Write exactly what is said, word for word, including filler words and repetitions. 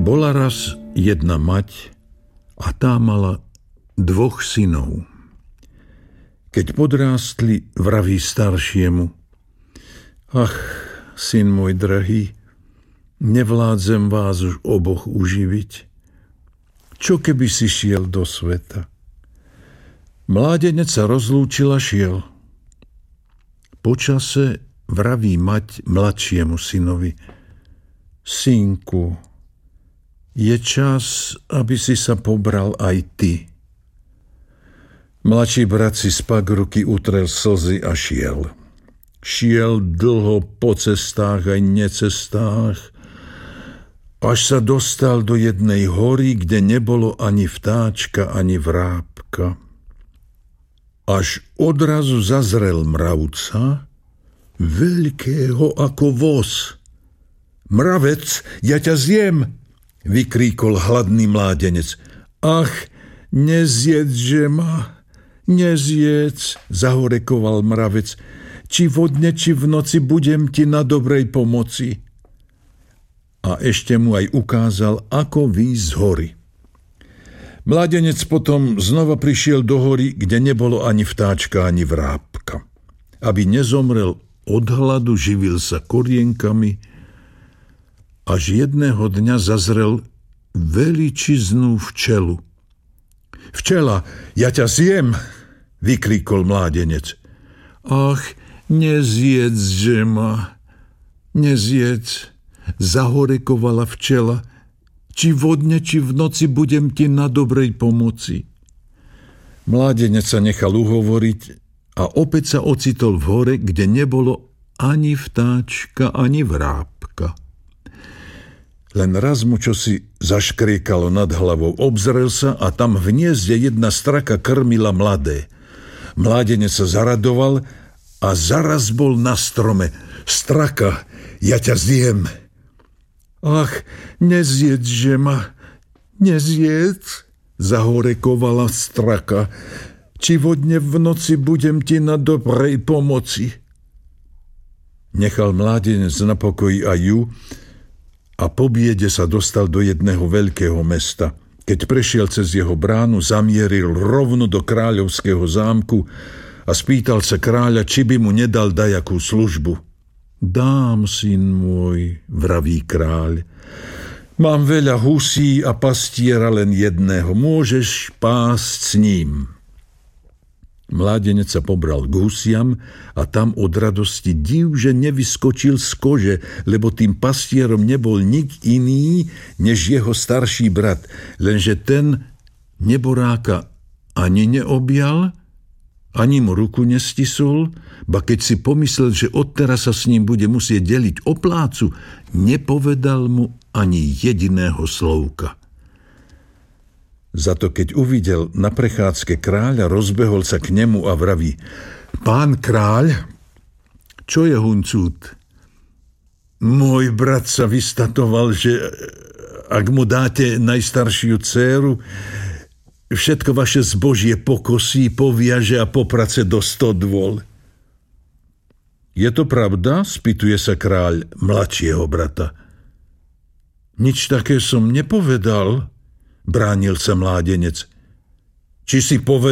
Bola raz jedna mať a tá mala dvoch synov. Keď podrástli, vraví staršiemu: Ach, syn môj drahý, nevládzem vás už oboch uživiť. Čo keby si šiel do sveta? Mládenec sa rozlúčil a šiel. Po čase vraví mať mladšiemu synovi: Synku, je čas, aby si sa pobral aj ty. Mladší brat si spak ruky utrel slzy a šiel. Šiel dlho po cestách aj necestách, až sa dostal do jednej hory, kde nebolo ani vtáčka, ani vrábka. Až odrazu zazrel mravca, veľkého ako voz. Mravec, ja ťa zjem, vykríkol hladný mládenec. Ach, nezjedže ma, nezjedz, zahorekoval mravec. Či vodne, či v noci budem ti na dobrej pomoci. A ešte mu aj ukázal, ako výjsť z hory. Mládenec potom znova prišiel do hory, kde nebolo ani vtáčka, ani vrábka. Aby nezomrel od hladu, živil sa korienkami, až jedného dňa zazrel veličiznú včelu. Včela, ja ťa zjem, vykríkol mládenec. Ach, nezjedz ma, nezjedz, zahorekovala včela. Či vodne, či v noci budem ti na dobrej pomoci. Mládenec sa nechal uhovoriť a opäť sa ocitol v hore, kde nebolo ani vtáčka, ani vrábka. Len raz mu čosi zaškriekalo nad hlavou, obzrel sa a tam v hniezde jedna straka krmila mladé. Mládenec sa zaradoval a zaraz bol na strome. Straka, ja ťa zjem. Ach, nezjedže ma, nezjedz, zahorekovala straka. Či vodne v noci budem ti na dobrej pomoci. Nechal mládenec na pokoji aj ju a po biede sa dostal do jedného veľkého mesta. Keď prešiel cez jeho bránu, zamieril rovno do kráľovského zámku a spýtal sa kráľa, či by mu nedal dajakú službu. Dám, syn môj, vraví kráľ. Mám veľa husí a pastiera len jedného. Môžeš pásť s ním. Mládenec sa pobral k husiam a tam od radosti div, že nevyskočil z kože, lebo tým pastierom nebol nik iný, než jeho starší brat. Lenže ten neboráka ani neobjal, ani mu ruku nestisol, ba keď si pomyslel, že odteraz sa s ním bude musieť deliť o plácu, nepovedal mu ani jediného slovka. Zato keď uvidel na prechádzke kráľa, rozbehol sa k nemu a vraví: Pán kráľ, čo je huncút? Môj brat sa vystatoval, že ak mu dáte najstaršiu dcéru, všetko vaše zbožie pokosí, poviaže a poprace do stodôl. Je to pravda? Spýtuje sa kráľ mladšieho brata. Nič také som nepovedal, bránil sa mládenec. Či si povedal,